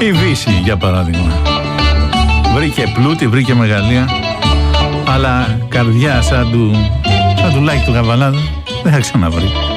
Η Δύση, για παράδειγμα. Βρήκε πλούτη, βρήκε μεγαλεία, αλλά καρδιά σαν του Λάκη του Καβαλάδου δεν θα ξαναβρει.